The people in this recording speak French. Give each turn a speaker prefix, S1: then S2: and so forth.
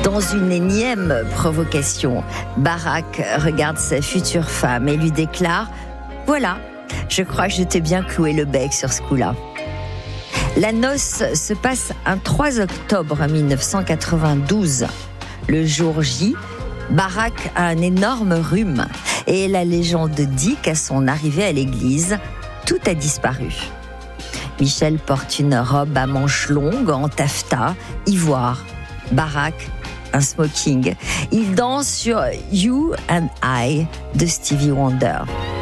S1: Dans une énième provocation, Barack regarde sa future femme et lui déclare « Voilà, je crois que je t'ai bien cloué le bec sur ce coup-là ». La noce se passe un 3 octobre 1992. Le jour J, Barack a un énorme rhume et la légende dit qu'à son arrivée à l'église, tout a disparu. Michelle porte une robe à manches longues en taffetas, ivoire. Barack, un smoking. Il danse sur You and I de Stevie Wonder.